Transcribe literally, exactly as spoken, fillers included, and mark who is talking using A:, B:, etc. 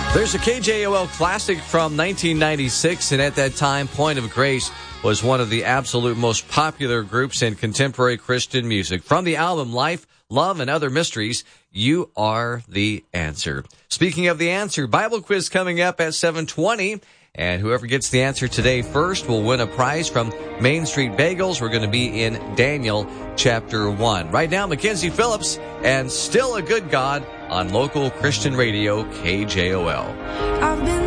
A: There's a K J O L classic from nineteen ninety-six, and at that time, Point of Grace was one of the absolute most popular groups in contemporary Christian music. From the album Life, Love, and Other Mysteries, You Are the Answer. Speaking of the answer, Bible quiz coming up at seven twenty, and whoever gets the answer today first will win a prize from Main Street Bagels. We're going to be in Daniel chapter one. Right now, Mackenzie Phillips and Still a Good God on local Christian radio K J O L.
B: I've been